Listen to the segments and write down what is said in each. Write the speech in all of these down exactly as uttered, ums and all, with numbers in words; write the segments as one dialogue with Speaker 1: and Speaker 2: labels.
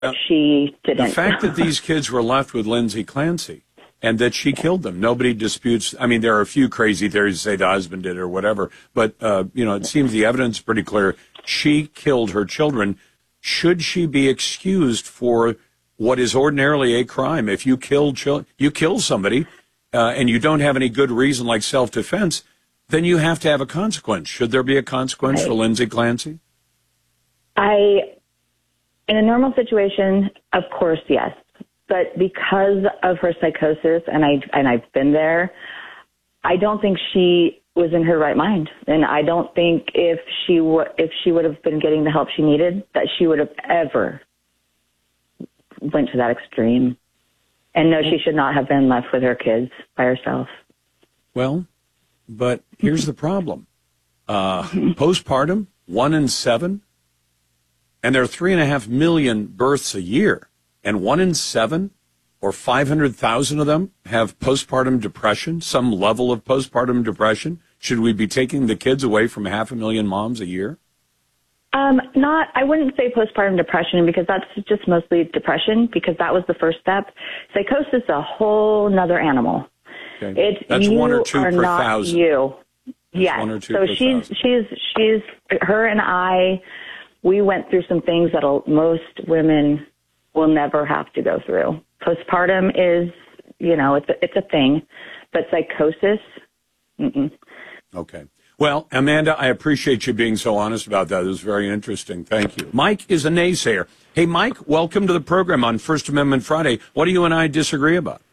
Speaker 1: Now,
Speaker 2: she didn't.
Speaker 1: The fact that these kids were left with Lindsay Clancy and that she killed them, nobody disputes. I mean, there are a few crazy theories to say the husband did it or whatever, but, uh, you know, it seems the evidence is pretty clear. She killed her children. Should she be excused for what is ordinarily a crime? If you kill chil- you kill somebody uh, and you don't have any good reason like self-defense, then you have to have a consequence. Should there be a consequence right. for Lindsay Clancy?
Speaker 2: I, in a normal situation, of course, yes. But because of her psychosis, and I and I've been there, I don't think she was in her right mind, and I don't think if she w- if she would have been getting the help she needed, that she would have ever went to that extreme. And no, she should not have been left with her kids by herself.
Speaker 1: Well, but here's the problem: uh, postpartum, one in seven, and there are three and a half million births a year. And one in seven, or five hundred thousand of them, have postpartum depression, some level of postpartum depression. Should we be taking the kids away from half a million moms a year?
Speaker 2: Um, not, I wouldn't say postpartum depression because that's just mostly depression because that was the first step. Psychosis is a whole nother animal.
Speaker 1: Okay.
Speaker 2: It's,
Speaker 1: that's
Speaker 2: you
Speaker 1: one or two
Speaker 2: are
Speaker 1: per
Speaker 2: not
Speaker 1: thousand.
Speaker 2: You.
Speaker 1: That's
Speaker 2: yes.
Speaker 1: One or two
Speaker 2: so
Speaker 1: per
Speaker 2: she's,
Speaker 1: thousand.
Speaker 2: she's, she's, her and I, we went through some things that most women will never have to go through. Postpartum is, you know, it's a, it's a thing, but psychosis, mm-mm.
Speaker 1: Okay. Well, Amanda, I appreciate you being so honest about that. It was very interesting. Thank you. Mike is a naysayer. Hey, Mike, welcome to the program on First Amendment Friday. What do you and I disagree about?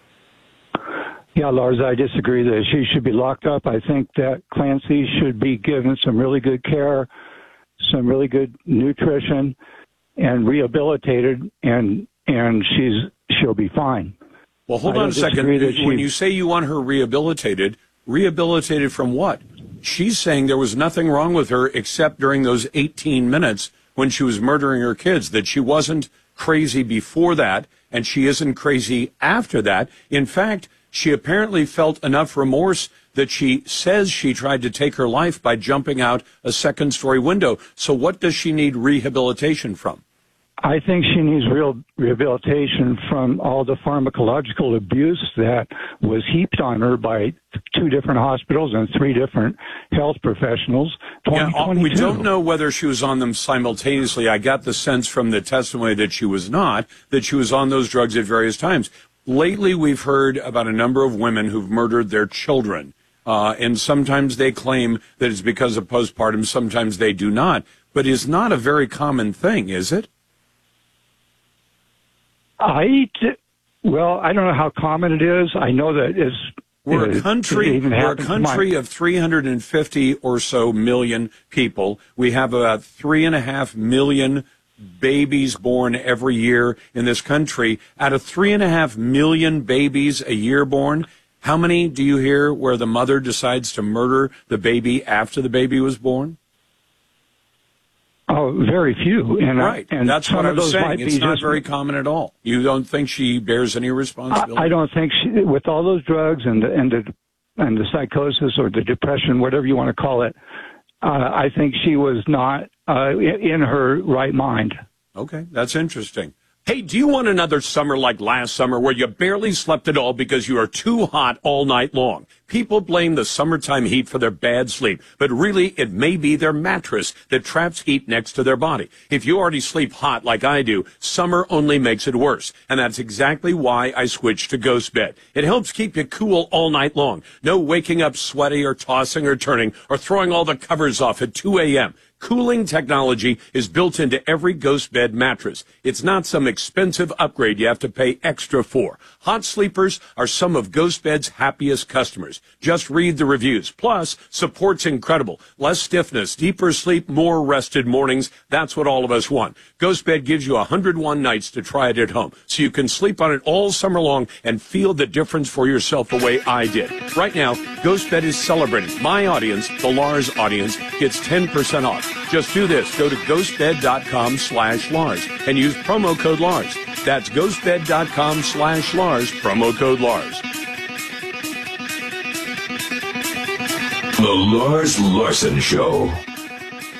Speaker 3: Yeah, Lars, I disagree that she should be locked up. I think that Clancy should be given some really good care, some really good nutrition, and rehabilitated, and and she's she'll be fine.
Speaker 1: Well, hold on a second. When you say you want her rehabilitated, rehabilitated from what? She's saying there was nothing wrong with her except during those eighteen minutes when she was murdering her kids, that she wasn't crazy before that, and she isn't crazy after that. In fact, she apparently felt enough remorse that she says she tried to take her life by jumping out a second-story window. So what does she need rehabilitation from?
Speaker 3: I think she needs real rehabilitation from all the pharmacological abuse that was heaped on her by two different hospitals and three different health professionals.
Speaker 1: Yeah, we don't know whether she was on them simultaneously. I got the sense from the testimony that she was not, that she was on those drugs at various times. Lately, we've heard about a number of women who've murdered their children, uh, and sometimes they claim that it's because of postpartum, sometimes they do not. But it's not a very common thing, is it?
Speaker 3: I, well, I don't know how common it is. I know that it's...
Speaker 1: We're a country, we're a country of three hundred fifty or so million people. We have about three and a half million babies born every year in this country. Out of three and a half million babies a year born, how many do you hear where the mother decides to murder the baby after the baby was born?
Speaker 3: Oh, very few. And
Speaker 1: right.
Speaker 3: I, and
Speaker 1: that's what I'm saying. It's not
Speaker 3: just,
Speaker 1: very common at all. You don't think she bears any responsibility?
Speaker 3: I, I don't think she, with all those drugs and the, and the, and the psychosis or the depression, whatever you want to call it, uh, I think she was not uh, in her right mind.
Speaker 1: Okay. That's interesting. Hey, do you want another summer like last summer where you barely slept at all because you are too hot all night long? People blame the summertime heat for their bad sleep, but really it may be their mattress that traps heat next to their body. If you already sleep hot like I do, summer only makes it worse. And that's exactly why I switched to Ghost Bed. It helps keep you cool all night long. No waking up sweaty or tossing or turning or throwing all the covers off at two a.m. Cooling technology is built into every Ghost Bed mattress. It's not some expensive upgrade you have to pay extra for. Hot sleepers are some of Ghost Bed's happiest customers. Just read the reviews. Plus, support's incredible. Less stiffness, deeper sleep, more rested mornings. That's what all of us want. Ghost Bed gives you one hundred one nights to try it at home, so you can sleep on it all summer long and feel the difference for yourself the way I did. Right now, Ghost Bed is celebrating. My audience, the Lars audience, gets ten percent off. Just do this. Go to ghostbed.com slash Lars and use promo code Lars. That's ghostbed.com slash Lars, promo code Lars.
Speaker 4: The Lars Larson Show.